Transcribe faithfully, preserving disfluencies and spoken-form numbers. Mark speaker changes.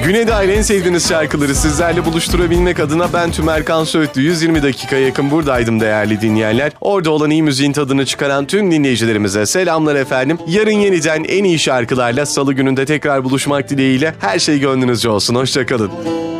Speaker 1: Güne dair en sevdiğiniz şarkıları sizlerle buluşturabilmek adına ben Tümerkan Söğütlü. yüz yirmi dakikaya yakın buradaydım değerli dinleyenler. Orada olan iyi müziğin tadını çıkaran tüm dinleyicilerimize selamlar efendim. Yarın yeniden en iyi şarkılarla Salı gününde tekrar buluşmak dileğiyle her şey gönlünüzce olsun. Hoşçakalın.